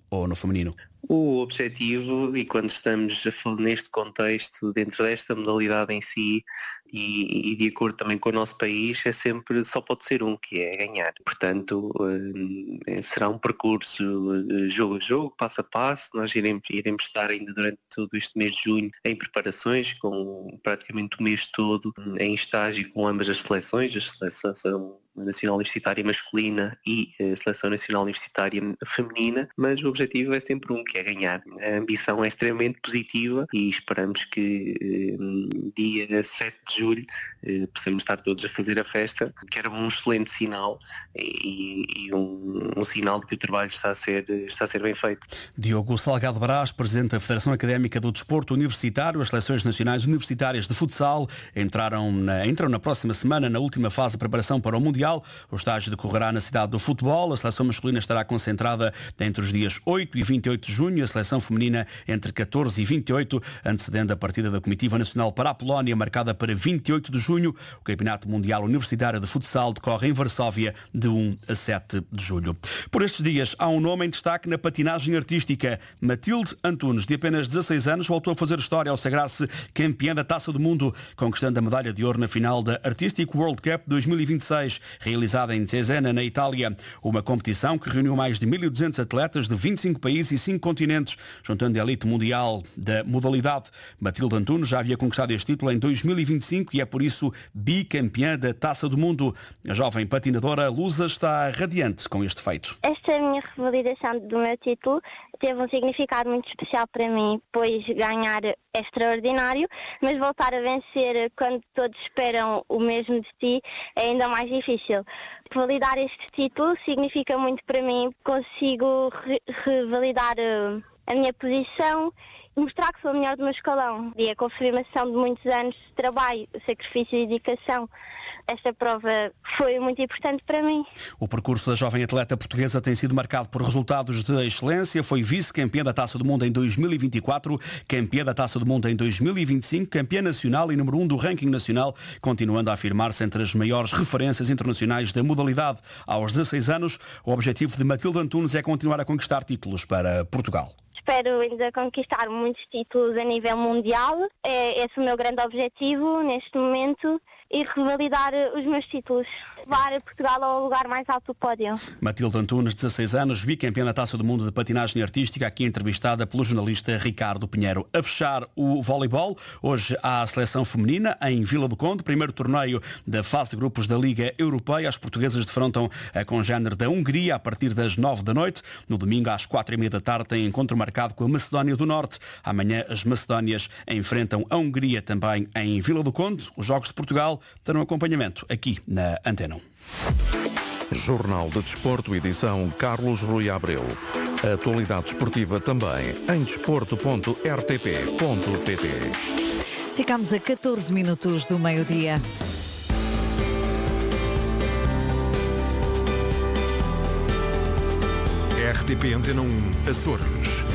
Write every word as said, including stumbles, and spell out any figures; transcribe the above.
ou no feminino? O objetivo, e quando estamos a falar neste contexto, dentro desta modalidade em si, e, e de acordo também com o nosso país, é sempre, só pode ser um, que é ganhar. Portanto, eh, será um percurso eh, jogo a jogo, passo a passo. Nós iremos, iremos estar ainda durante todo este mês de junho em preparações, com praticamente o mês todo em estágio com ambas as seleções, a seleção nacional universitária masculina e a seleção nacional universitária feminina, mas o objetivo é sempre um, que é ganhar. A ambição é extremamente positiva e esperamos que eh, dia sete de julho eh, possamos estar todos a fazer a festa, que era um excelente sinal e, e um, um sinal de que o trabalho está a ser, está a ser bem feito. Diogo Salgado Brás, presidente da Federação Académica do Desporto Universitário. As seleções nacionais universitárias de futsal entraram na, entram na próxima semana na última fase de preparação para o Mundial. O estágio decorrerá na cidade do futebol. A seleção masculina estará concentrada entre os dias oito e vinte e oito de junho, a seleção feminina entre catorze e vinte e oito, antecedendo a partida da Comitiva Nacional para a Polónia, marcada para vinte e oito de junho. O Campeonato Mundial Universitário de Futsal decorre em Varsóvia de um a sete de julho. Por estes dias, há um nome em destaque na patinagem artística. Matilde Antunes, de apenas dezasseis anos, voltou a fazer história ao sagrar-se campeã da Taça do Mundo, conquistando a medalha de ouro na final da Artistic World Cup dois mil e vinte e seis, realizada em Cesena, na Itália. Uma competição que reuniu mais de mil e duzentos atletas de vinte e cinco países e cinco continentes, juntando a elite mundial da modalidade. Matilde Antunes já havia conquistado este título em dois mil e vinte e cinco e é por isso bicampeã da Taça do Mundo. A jovem patinadora lusa está radiante com este feito. Esta minha revalidação do meu título teve um significado muito especial para mim, pois ganhar é extraordinário, mas voltar a vencer quando todos esperam o mesmo de ti é ainda mais difícil. Validar este título significa muito para mim, consigo re- revalidar uh, a minha posição e mostrar que sou a melhor do meu escalão. E a confirmação de muitos anos de trabalho, sacrifício e dedicação. Esta prova foi muito importante para mim. O percurso da jovem atleta portuguesa tem sido marcado por resultados de excelência. Foi vice-campeã da Taça do Mundo em dois mil e vinte e quatro, campeã da Taça do Mundo em dois mil e vinte e cinco, campeã nacional e número um do ranking nacional, continuando a afirmar-se entre as maiores referências internacionais da modalidade. Aos dezasseis anos, o objetivo de Matilde Antunes é continuar a conquistar títulos para Portugal. Espero ainda conquistar muitos títulos a nível mundial. É esse o meu grande objetivo neste momento e revalidar os meus títulos. Levar Portugal ao lugar mais alto do pódio. Matilde Antunes, dezasseis anos, bicampeã da Taça do Mundo de patinagem artística, aqui entrevistada pelo jornalista Ricardo Pinheiro. A fechar o voleibol, hoje há a seleção feminina em Vila do Conde, primeiro torneio da fase de grupos da Liga Europeia. As portuguesas defrontam a congénere da Hungria a partir das nove da noite. No domingo, às quatro e meia da tarde, tem encontro marcado com a Macedónia do Norte. Amanhã, as macedónias enfrentam a Hungria também em Vila do Conde. Os Jogos de Portugal terão acompanhamento aqui na Antena um. Jornal de Desporto, edição Carlos Rui Abreu. A atualidade desportiva também em desporto ponto r t p ponto p t. Ficamos a catorze minutos do meio-dia. R T P Antena um, Açores.